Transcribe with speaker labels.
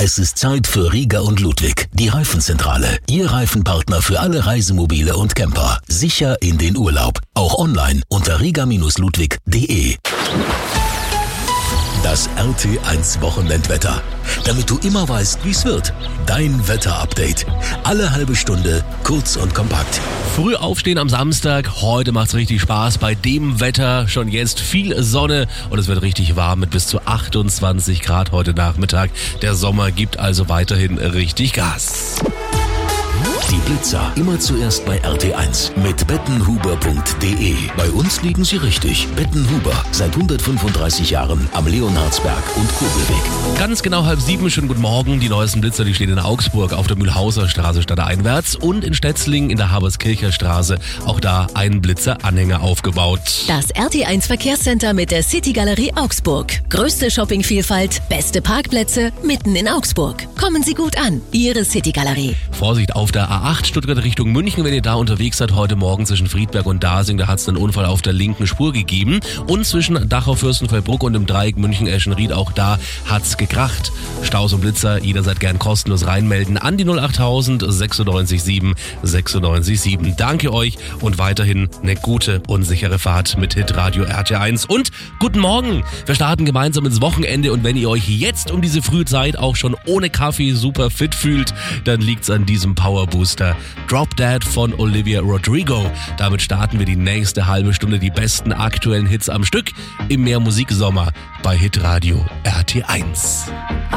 Speaker 1: Es ist Zeit für Rieger und Ludwig, die Reifenzentrale. Ihr Reifenpartner für alle Reisemobile und Camper. Sicher in den Urlaub. Auch online unter rieger-ludwig.de. Das RT1 Wochenendwetter. Damit du immer weißt, wie es wird. Dein Wetterupdate. Alle halbe Stunde, kurz und kompakt.
Speaker 2: Früh aufstehen am Samstag. Heute macht's richtig Spaß bei dem Wetter. Schon jetzt viel Sonne und es wird richtig warm mit bis zu 28 Grad heute Nachmittag. Der Sommer gibt also weiterhin richtig Gas.
Speaker 1: Die Blitzer immer zuerst bei RT1 mit bettenhuber.de. Bei uns liegen sie richtig. Bettenhuber, seit 135 Jahren am Leonhardsberg und Kobelweg.
Speaker 2: Ganz genau 6:30, schönen guten Morgen. Die neuesten Blitzer, die stehen in Augsburg auf der Mühlhauser Straße stadteinwärts und in Stetzling in der Haberskircher Straße. Auch da ein Blitzeranhänger aufgebaut.
Speaker 3: Das RT1 Verkehrscenter mit der City Galerie Augsburg. Größte Shoppingvielfalt, beste Parkplätze mitten in Augsburg. Kommen Sie gut an. Ihre City Galerie.
Speaker 2: Vorsicht auf der A8 Stuttgart Richtung München, wenn ihr da unterwegs seid heute Morgen zwischen Friedberg und Dasing, da hat es einen Unfall auf der linken Spur gegeben. Und zwischen Dachau, Fürstenfeldbruck und dem Dreieck München-Eschenried, auch da hat's gekracht. Staus und Blitzer, jederzeit gern kostenlos reinmelden an die 08000 96 7 96 7. Danke euch und weiterhin eine gute und sichere Fahrt mit Hitradio RT1. Und guten Morgen! Wir starten gemeinsam ins Wochenende und wenn ihr euch jetzt um diese frühe Zeit auch schon ohne Kaffee super fit fühlt, dann liegt's an diesem Powerbooster. Drop Dead von Olivia Rodrigo. Damit starten wir die nächste halbe Stunde die besten aktuellen Hits am Stück im Mehr Musiksommer bei Hitradio RT1.